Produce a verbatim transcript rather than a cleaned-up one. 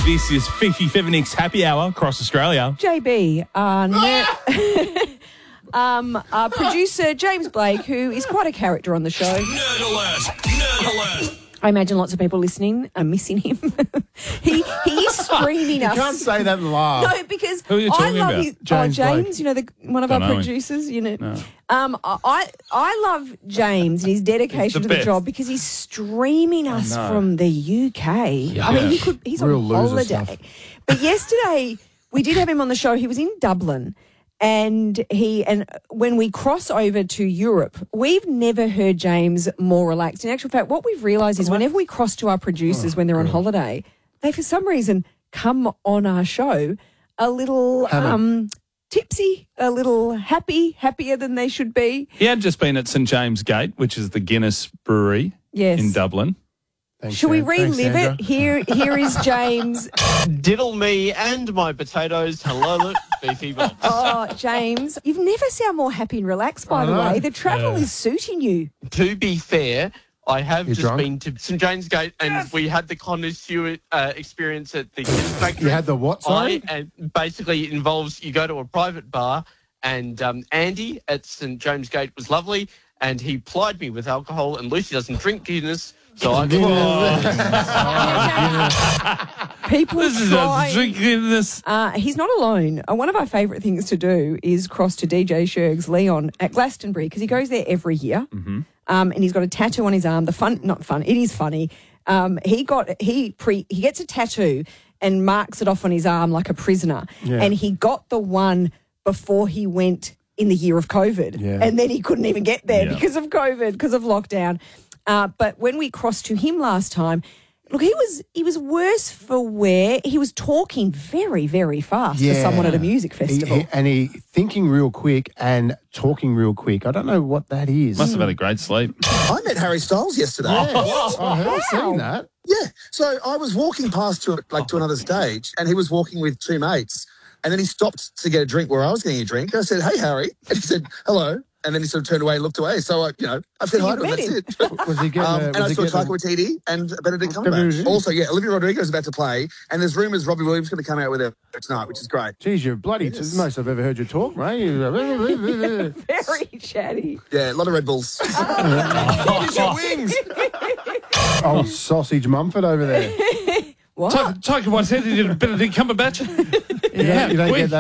This is Fifi Fevinix Happy Hour across Australia. J B, uh, ner- um, uh, producer James Blake, who is quite a character on the show. Nerd alert! Nerd alert! I imagine lots of people listening are missing him. he he is screaming us. You can't say that and laugh. No, because Who are you I talking love about? his, James oh, James, Blake. you know, the, one of Don't our know him. producers, you know. No. Um, I I love James and his dedication the to the best. job because he's streaming us know. from the U K. I mean, he could he's Real on loser holiday. stuff. But yesterday we did have him on the show. He was in Dublin. And he and when we cross over to Europe, we've never heard James more relaxed. In actual fact, what we've realised is whenever we cross to our producers when they're on holiday, they for some reason come on our show a little um, tipsy, a little happy, happier than they should be. He had just been at St James Gate, which is the Guinness Brewery Yes. in Dublin. Thanks, Should we Sam. Thanks, relive Sandra. it? Here, here is James. Diddle me and my potatoes. Hello, look, beefy box. Oh, James, you've never sound more happy and relaxed. By I the know. way, the travel is suiting you. To be fair, I have You just drunk? been to St James Gate and we had the connoisseur uh, experience at the Guinness Factory. You had the what, sorry? I, and basically it involves you go to a private bar and um, Andy at St James Gate was lovely and he plied me with alcohol and Lucy doesn't drink Guinness. So I People This is a trying. drink in this. Uh, he's not alone. Uh, one of our favourite things to do is cross to D J Sherg's Leon at Glastonbury because he goes there every year, mm-hmm. um, and he's got a tattoo on his arm. The fun, not fun, it is funny. Um, he got he pre he gets a tattoo and marks it off on his arm like a prisoner, Yeah. and he got the one before he went in the year of COVID, Yeah. and then he couldn't even get there Yeah. because of COVID, because of lockdown. Uh, but when we crossed to him last time. Look, he was he was worse for wear. He was talking very, very fast for Yeah. someone at a music He- festival. he- and he thinking real quick and talking real quick. I don't know what that is. Must have had a great sleep. I met Harry Styles yesterday. Yes, I have seen that. Yeah. So I was walking past to like to another stage, and he was walking with two mates, and then he stopped to get a drink where I was getting a drink. I said, "Hey, Harry," and he said, "Hello." And then he sort of turned away and looked away. So, I, you know, I said So hi you to him. met That's him? it. Was he getting Um, a, and was I he saw getting Taika a- Waititi and Benedict Benedict Cumberbatch. Cumberbatch. Also, yeah, Olivia Rodrigo is about to play, and there's rumours Robbie Williams is going to come out with her tonight, which is great. Geez, you're bloody it's the most I've ever heard you talk, mate. You- Very chatty. Yeah, a lot of Red Bulls. Old sausage Mumford over there. What? Taika Waititi did a bit of Benedict Cumberbatch. You don't, you don't quick. get that.